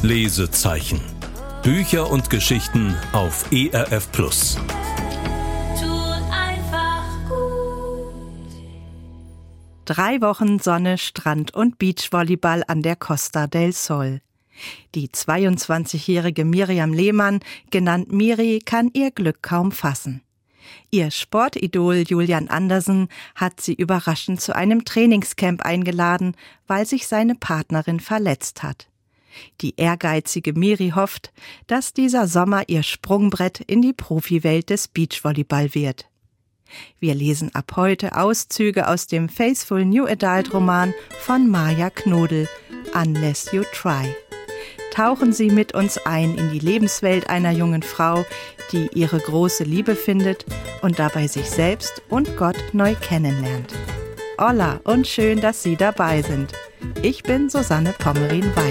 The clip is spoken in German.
Lesezeichen. Bücher und Geschichten auf ERF+. Tut einfach gut. 3 Wochen Sonne, Strand und Beachvolleyball an der Costa del Sol. Die 22-jährige Miriam Lehmann, genannt Miri, kann ihr Glück kaum fassen. Ihr Sportidol Julian Andersen hat sie überraschend zu einem Trainingscamp eingeladen, weil sich seine Partnerin verletzt hat. Die ehrgeizige Miri hofft, dass dieser Sommer ihr Sprungbrett in die Profiwelt des Beachvolleyball wird. Wir lesen ab heute Auszüge aus dem Faithful New Adult Roman von Maja Knodel, Unless You Try. Tauchen Sie mit uns ein in die Lebenswelt einer jungen Frau, die ihre große Liebe findet und dabei sich selbst und Gott neu kennenlernt. Hola und schön, dass Sie dabei sind. Ich bin Susanne Pommerin-Weil.